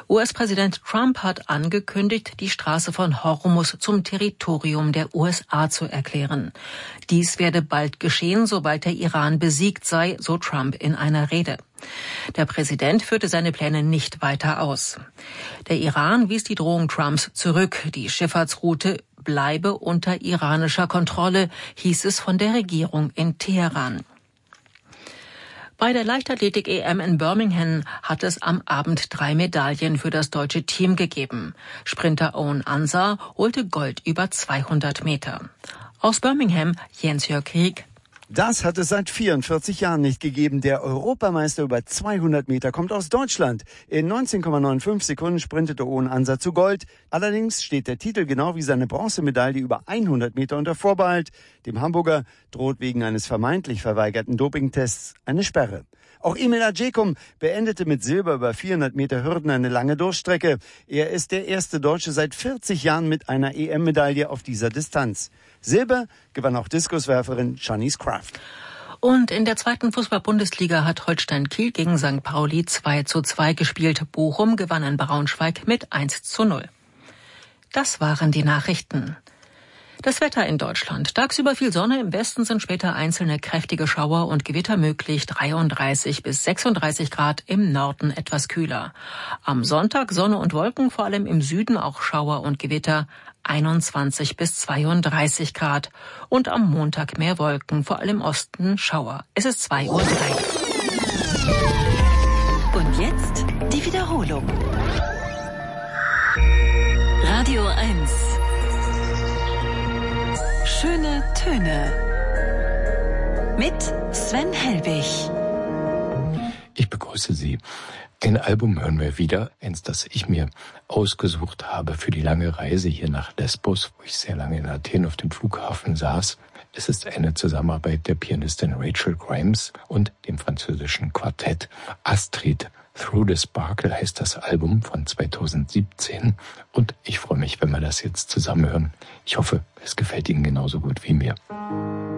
US-Präsident Trump hat angekündigt, die Straße von Hormuz zum Territorium der USA zu erklären. Dies werde bald geschehen, sobald der Iran besiegt sei, so Trump in einer Rede. Der Präsident führte seine Pläne nicht weiter aus. Der Iran wies die Drohung Trumps zurück. Die Schifffahrtsroute bleibe unter iranischer Kontrolle, hieß es von der Regierung in Teheran. Bei der Leichtathletik-EM in Birmingham hat es am Abend 3 Medaillen für das deutsche Team gegeben. Sprinter Owen Ansah holte Gold über 200 Meter. Aus Birmingham, Jens-Jörg Krieg. Das hat es seit 44 Jahren nicht gegeben. Der Europameister über 200 Meter kommt aus Deutschland. In 19,95 Sekunden sprintete Owen Ansah zu Gold. Allerdings steht der Titel genau wie seine Bronzemedaille über 100 Meter unter Vorbehalt. Dem Hamburger droht wegen eines vermeintlich verweigerten Dopingtests eine Sperre. Auch Emil Adjekum beendete mit Silber über 400 Meter Hürden eine lange Durchstrecke. Er ist der erste Deutsche seit 40 Jahren mit einer EM-Medaille auf dieser Distanz. Silber gewann auch Diskuswerferin Shanice Kraft. Und in der 2. Fußball-Bundesliga hat Holstein Kiel gegen St. Pauli 2:2 gespielt. Bochum gewann in Braunschweig mit 1:0. Das waren die Nachrichten. Das Wetter in Deutschland. Tagsüber viel Sonne, im Westen sind später einzelne kräftige Schauer und Gewitter möglich, 33 bis 36 Grad, im Norden etwas kühler. Am Sonntag Sonne und Wolken, vor allem im Süden auch Schauer und Gewitter, 21 bis 32 Grad. Und am Montag mehr Wolken, vor allem im Osten Schauer. Es ist 2:03 Uhr. Und jetzt die Wiederholung. Radio 1. Schöne Töne. Mit Sven Helbig. Ich begrüße Sie. Ein Album hören wir wieder, eins, das ich mir ausgesucht habe für die lange Reise hier nach Lesbos, wo ich sehr lange in Athen auf dem Flughafen saß. Es ist eine Zusammenarbeit der Pianistin Rachel Grimes und dem französischen Quartett Astrid. Through the Sparkle heißt das Album von 2017 und ich freue mich, wenn wir das jetzt zusammen hören. Ich hoffe, es gefällt Ihnen genauso gut wie mir.